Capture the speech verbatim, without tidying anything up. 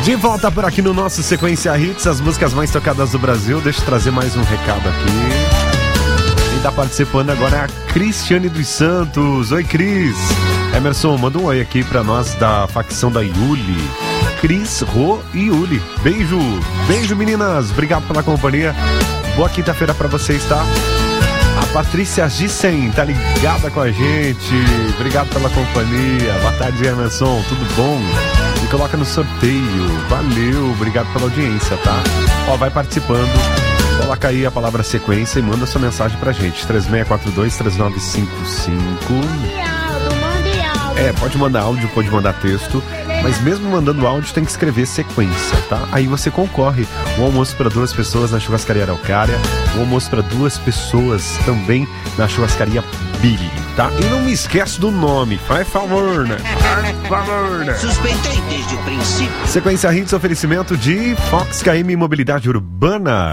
De volta por aqui no nosso Sequência Hits, as músicas mais tocadas do Brasil. Deixa eu trazer mais um recado aqui. Quem tá participando agora é a Cristiane dos Santos. Oi, Cris. Emerson, manda um oi aqui pra nós da facção da Yuli. Cris, Rô e Yuli. Beijo, beijo meninas. Obrigado pela companhia. Boa quinta-feira pra vocês, tá? A Patrícia Gissen tá ligada com a gente. Obrigado pela companhia. Boa tarde, Emerson. Tudo bom? Me coloca no sorteio. Valeu, obrigado pela audiência, tá? Ó, vai participando. Coloca aí a palavra sequência e manda sua mensagem pra gente. três seis quatro dois, três nove cinco cinco. É, pode mandar áudio, pode mandar texto. Mas mesmo mandando áudio, tem que escrever sequência, tá? Aí você concorre. Um almoço para duas pessoas na churrascaria Araucária. Um almoço para duas pessoas também na churrascaria Billy, tá? E não me esquece do nome. Faz favor, né? Faz favor, né? Suspeitei desde o princípio. Sequência Hits, oferecimento de Fox K M Mobilidade Urbana.